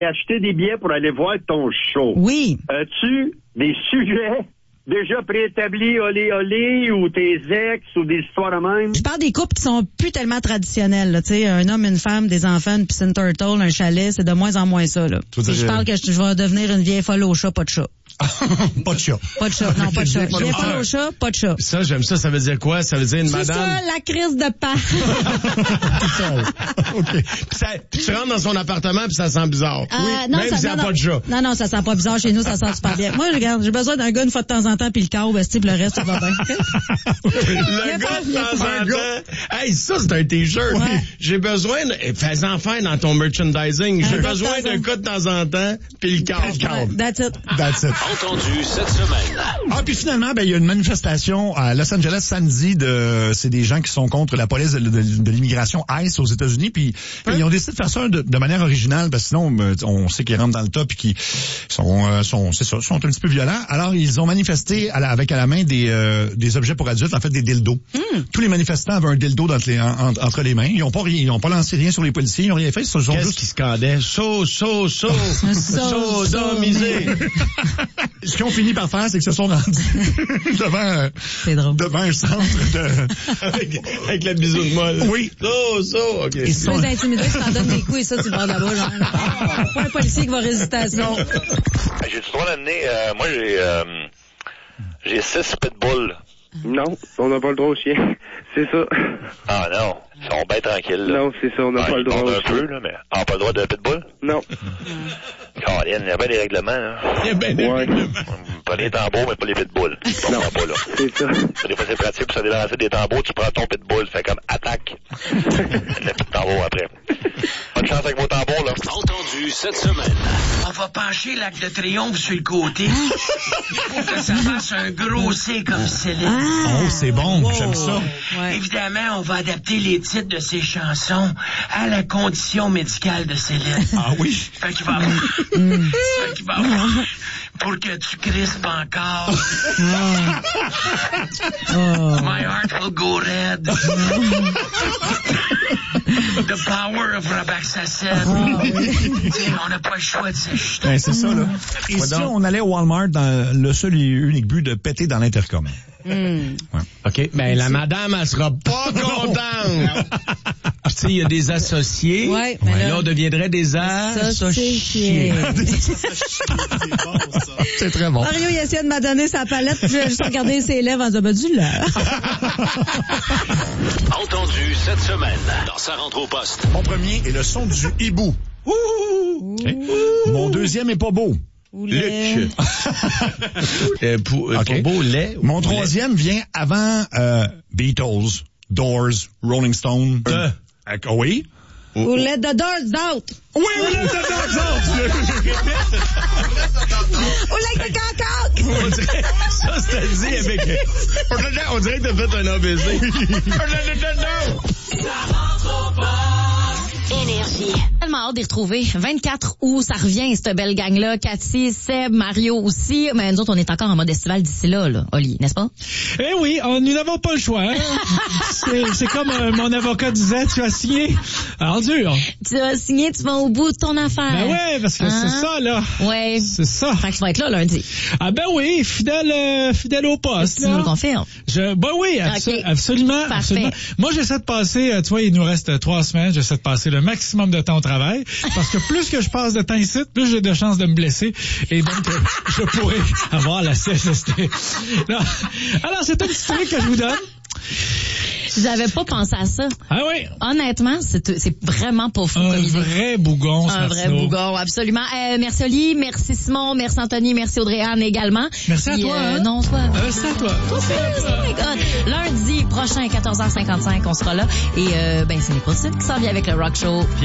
acheter des billets pour aller voir ton show. Oui. As-tu des sujets déjà préétablis, olé, ou tes ex, ou des histoires de même? Je parle des couples qui sont plus tellement traditionnels, là, tu sais, un homme, une femme, des enfants, une piscine turtle, un chalet, c'est de moins en moins ça, là. Je parle que je vais devenir une vieille folle au chat, pas de chat. Pas de chat. Pas de chat, non, pas de chat. Vieille folle au chat, pas de chat. Ça, j'aime ça. Ça veut dire quoi? Ça veut dire une C'est madame... ça, la crise de pain. OK. Puis tu rentres dans son appartement puis ça sent bizarre. Non, même s'il n'y a pas de chat. Non, ça sent pas bizarre chez nous, ça sent super bien. Moi, regarde, j'ai besoin d'un gars une fois de temps en temps puis le câble, le reste, ça va bien. Le gars de temps en temps. Hey, ça, c'est un t-shirt. Ouais. J'ai besoin de... Fais-en faire dans ton merchandising. J'ai besoin d'un gars de temps en temps puis le câble. That's it. Entendu cette semaine. Ah, puis finalement, il y a une manifestation à Los Angeles samedi c'est des gens qui sont contre la police de l'immigration ICE aux États-Unis, puis ils ont décidé de faire ça de manière originale, parce que sinon, on sait qu'ils rentrent dans le tas puis qu'ils sont un petit peu violents. Alors, ils ont manifesté avec à la main des objets pour adultes, en fait, des dildos. Tous les manifestants avaient un dildo entre les mains. Ils ont pas lancé rien sur les policiers, ils n'ont rien fait. Qu'est-ce qu'ils scandaient? Sodomisé. Ce qu'ils ont fini par faire, c'est qu'ils se sont rendus devant un centre de... avec la bisoune molle. Oui. OK. Ils sont intimidés, ça en donne des coups et ça, tu le bord de la bouche. Pas un policier qui va résister à ça. J'ai du droit d'amener... moi, j'ai 6 pitbulls. Non, on n'a pas le droit aux chiens. C'est ça. Ah non, ils sont bien tranquilles. Là. Non, c'est ça, on n'a pas le droit aux un chiens. peu, là, mais on n'a pas le droit de pitbull? Non. Caroline, il y a bien des règlements, là. Il y a bien des règlements. Pas les tambours, mais pas les pitbulls. Non, pas, là. c'est ça. Des fois, c'est pratique pour se délancer des tambours, tu prends ton pitbull, tu fais comme attaque. Le petit tambour après. Bonne chance avec vos tambours, là. Entendu cette semaine. On va pencher l'Arc de Triomphe sur le côté. Il faut que ça fasse un gros C comme Céline. Oh, c'est bon, j'aime ça. Ouais. Évidemment, on va adapter les titres de ses chansons à la condition médicale de Céline. Ah oui? Fait qu'il va avoir... Pour que tu crispes encore. My heart will go red. The power of Rabaxacet. On n'a pas le choix de s'acheter. Ben, c'est ça, là. Et si on allait au Walmart dans le seul et unique but de péter dans l'intercom? Ouais. OK. Ben, la madame, elle sera pas contente. Tu sais, il y a des associés. Ouais, mais là, on deviendrait des associés. C'est très bon. Mario, il essaie de m'adonner sa palette, puis j'ai juste regardé ses lèvres en disant, du lait. Entendu cette semaine dans Sa rentre au poste. Mon premier est le son du hibou. Okay. Mon deuxième est pas beau. Luc. Pas beau, lait. Mon troisième vient avant Beatles, Doors, Rolling Stone. Oui. Ou let the doors out. Oui, let the doors out. Ou let the cock out. Ça, c'était dit avec... On dirait que t'as fait un AVC. Énergie. Tellement hâte d'y retrouver. 24 août, ça revient, cette belle gang-là. Cathy, Seb, Mario aussi. Mais nous autres, on est encore en mode estival d'ici là, Oli, n'est-ce pas? Eh oui, nous n'avons pas le choix. Hein? C'est comme mon avocat disait, tu as signé en dur. Tu as signé, tu vas au bout de ton affaire. Ben ouais, parce que c'est ça, là. Ouais. C'est ça. Fait que tu vas être là lundi. Ah ben oui, fidèle au poste. Tu nous le confirmes? Ben oui, Okay. Absolument. Parfait. Absolument. Moi, j'essaie de passer, tu vois, il nous reste 3 semaines, j'essaie de passer le maximum de temps au travail, parce que plus que je passe de temps ici, plus j'ai de chances de me blesser, et donc je pourrais avoir la CSST. Non. Alors, c'est un petit truc que je vous donne. J'avais pas pensé à ça. Ah oui? Honnêtement, c'est vraiment pas fou comme idée. Un vrai bougon, Un vrai bougon, absolument. Merci Oli, merci Simon, merci Anthony, merci Audrey-Anne également. Merci à toi. Hein? Non, toi. C'est à toi. Oh my God. Lundi prochain, 14h55, on sera là. Et c'est les possibles qui s'en vient avec le Rock Show.